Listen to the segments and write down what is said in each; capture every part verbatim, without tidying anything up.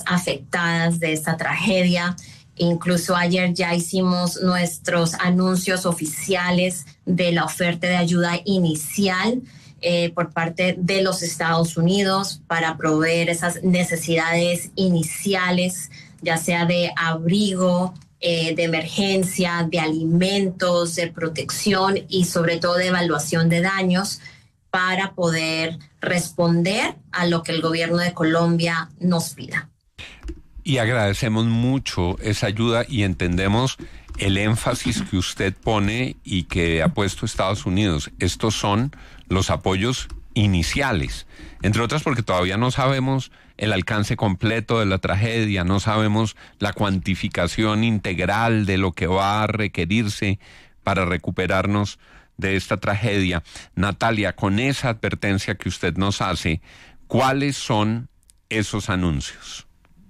afectadas de esta tragedia. Incluso ayer ya hicimos nuestros anuncios oficiales de la oferta de ayuda inicial eh, por parte de los Estados Unidos para proveer esas necesidades iniciales, ya sea de abrigo, eh, de emergencia, de alimentos, de protección y sobre todo de evaluación de daños para poder responder a lo que el gobierno de Colombia nos pida. Y agradecemos mucho esa ayuda y entendemos el énfasis que usted pone y que ha puesto Estados Unidos. Estos son los apoyos iniciales, entre otras porque todavía no sabemos el alcance completo de la tragedia, no sabemos la cuantificación integral de lo que va a requerirse para recuperarnos de esta tragedia. Natalia, con esa advertencia que usted nos hace, ¿cuáles son esos anuncios?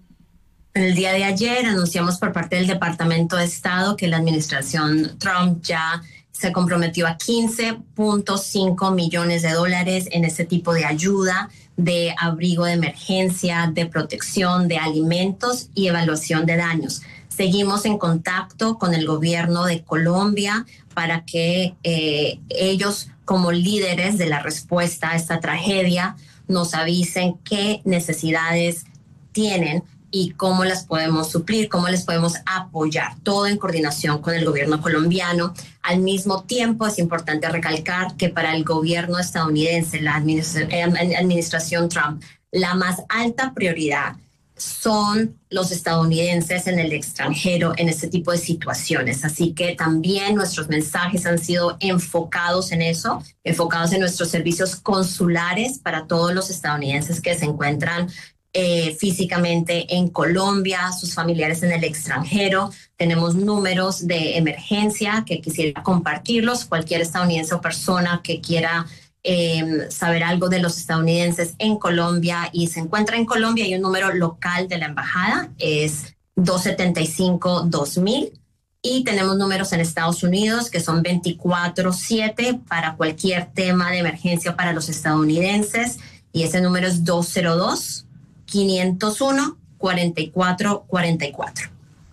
El día de ayer anunciamos por parte del Departamento de Estado que la administración Trump ya se comprometió a quince punto cinco millones de dólares en este tipo de ayuda, de abrigo de emergencia, de protección, de alimentos y evaluación de daños. Seguimos en contacto con el gobierno de Colombia para que eh, ellos, como líderes de la respuesta a esta tragedia, nos avisen qué necesidades tienen y cómo las podemos suplir, cómo les podemos apoyar, todo en coordinación con el gobierno colombiano. Al mismo tiempo, es importante recalcar que para el gobierno estadounidense, la administra- administración Trump, la más alta prioridad son los estadounidenses en el extranjero en este tipo de situaciones. Así que también nuestros mensajes han sido enfocados en eso, enfocados en nuestros servicios consulares para todos los estadounidenses que se encuentran Eh, físicamente en Colombia, sus familiares en el extranjero. Tenemos números de emergencia que quisiera compartirlos. Cualquier estadounidense o persona que quiera eh, saber algo de los estadounidenses en Colombia y se encuentra en Colombia, hay un número local de la embajada, es dos siete cinco dos mil. Y tenemos números en Estados Unidos que son veinticuatro siete para cualquier tema de emergencia para los estadounidenses. Y ese número es dos cero dos, quinientos uno, cuarenta y cuatro cuarenta y cuatro.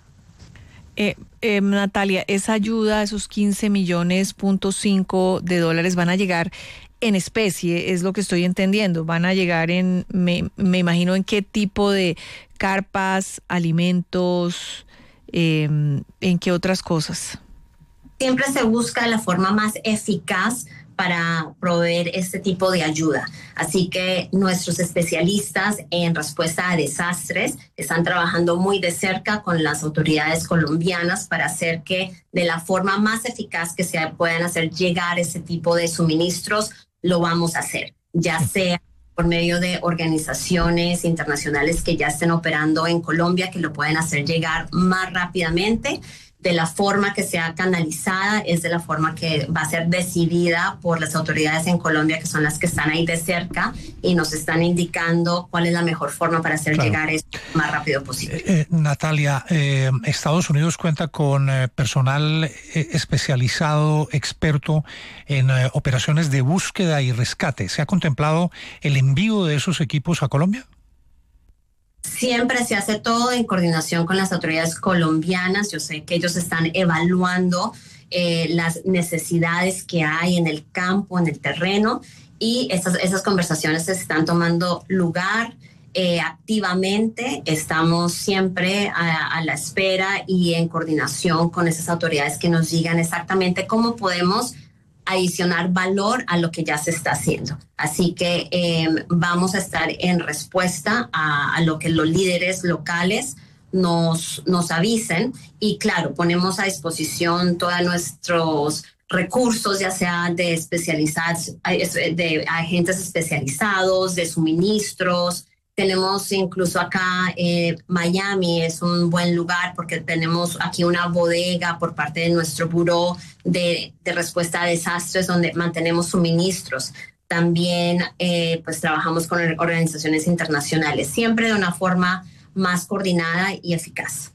Eh, eh, Natalia, esa ayuda, esos quince millones punto cinco de dólares van a llegar en especie, es lo que estoy entendiendo. Van a llegar en, me, me imagino, en qué tipo de carpas, alimentos, eh, en qué otras cosas. Siempre se busca la forma más eficaz para proveer este tipo de ayuda. Así que nuestros especialistas en respuesta a desastres están trabajando muy de cerca con las autoridades colombianas para hacer que de la forma más eficaz que se puedan hacer llegar ese tipo de suministros, lo vamos a hacer, ya sea por medio de organizaciones internacionales que ya estén operando en Colombia, que lo pueden hacer llegar más rápidamente. De la forma que sea canalizada es de la forma que va a ser decidida por las autoridades en Colombia, que son las que están ahí de cerca y nos están indicando cuál es la mejor forma para hacer claro. llegar esto lo más rápido posible. Eh, eh, Natalia, eh, Estados Unidos cuenta con eh, personal eh, especializado, experto en eh, operaciones de búsqueda y rescate. ¿Se ha contemplado el envío de esos equipos a Colombia? Siempre se hace todo en coordinación con las autoridades colombianas. Yo sé que ellos están evaluando eh, las necesidades que hay en el campo, en el terreno, y esas, esas conversaciones están tomando lugar eh, activamente. Estamos siempre a, a la espera y en coordinación con esas autoridades que nos digan exactamente cómo podemos adicionar valor a lo que ya se está haciendo. Así que eh, vamos a estar en respuesta a, a lo que los líderes locales nos, nos avisen y claro, ponemos a disposición todos nuestros recursos, ya sea de especializados, de agentes especializados, de suministros. Tenemos incluso acá eh, Miami es un buen lugar porque tenemos aquí una bodega por parte de nuestro buró de, de respuesta a desastres donde mantenemos suministros. También eh, pues trabajamos con organizaciones internacionales, siempre de una forma más coordinada y eficaz.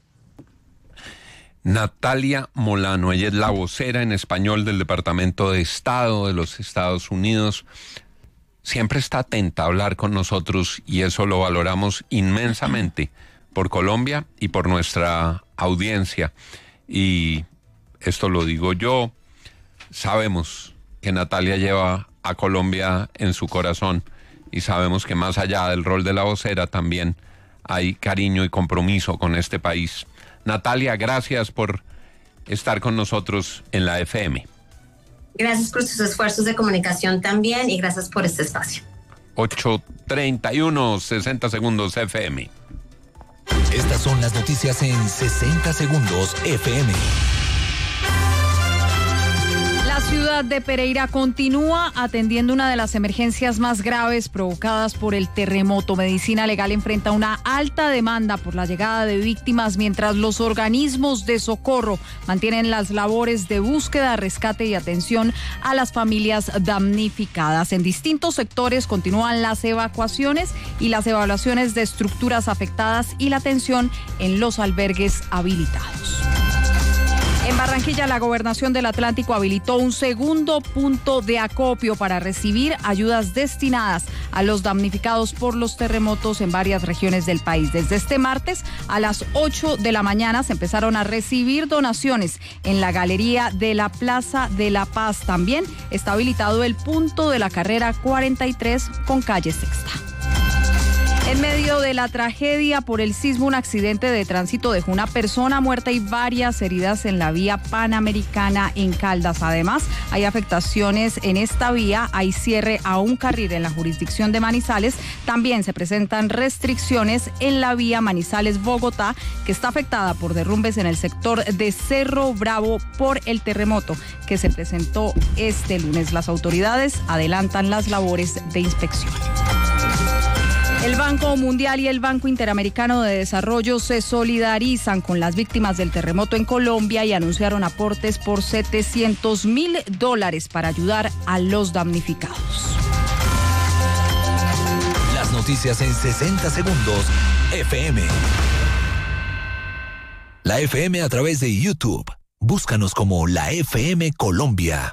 Natalia Molano, ella es la vocera en español del Departamento de Estado de los Estados Unidos. Siempre está atenta a hablar con nosotros y eso lo valoramos inmensamente. por Colombia y por nuestra audiencia. Y esto lo digo yo, sabemos que Natalia lleva a Colombia en su corazón y sabemos que más allá del rol de la vocera también hay cariño y compromiso con este país. Natalia, gracias por estar con nosotros en la F M. Gracias por sus esfuerzos de comunicación también y gracias por este espacio. ocho treinta y uno, sesenta segundos F M. Estas son las noticias en sesenta segundos F M. La ciudad de Pereira continúa atendiendo una de las emergencias más graves provocadas por el terremoto. Medicina Legal enfrenta una alta demanda por la llegada de víctimas, mientras los organismos de socorro mantienen las labores de búsqueda, rescate y atención a las familias damnificadas. En distintos sectores continúan las evacuaciones y las evaluaciones de estructuras afectadas y la atención en los albergues habilitados. En Barranquilla, la Gobernación del Atlántico habilitó un segundo punto de acopio para recibir ayudas destinadas a los damnificados por los terremotos en varias regiones del país. Desde este martes a las ocho de la mañana se empezaron a recibir donaciones en la galería de la Plaza de la Paz. También está habilitado el punto de la carrera cuarenta y tres con calle Sexta. En medio de la tragedia por el sismo, un accidente de tránsito dejó una persona muerta y varias heridas en la vía Panamericana en Caldas. Además, hay afectaciones en esta vía, hay cierre a un carril en la jurisdicción de Manizales. También se presentan restricciones en la vía Manizales-Bogotá, que está afectada por derrumbes en el sector de Cerro Bravo por el terremoto que se presentó este lunes. Las autoridades adelantan las labores de inspección. El Banco Mundial y el Banco Interamericano de Desarrollo se solidarizan con las víctimas del terremoto en Colombia y anunciaron aportes por setecientos mil dólares para ayudar a los damnificados. Las noticias en sesenta segundos F M. La F M a través de YouTube. Búscanos como la F M Colombia.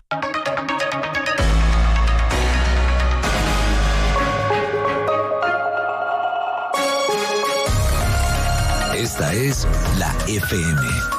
Esta es la F M.